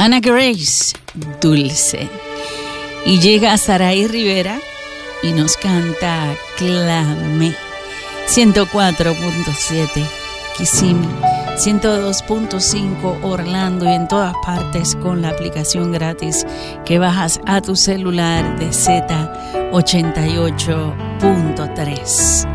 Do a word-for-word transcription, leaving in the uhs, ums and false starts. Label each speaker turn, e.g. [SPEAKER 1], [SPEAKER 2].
[SPEAKER 1] Ana Grace, Dulce. Y llega Saraí Rivera y nos canta Clame. ciento cuatro punto siete Kissimmee, ciento dos punto cinco Orlando y en todas partes con la aplicación gratis que bajas a tu celular de Z ochenta y ocho punto tres.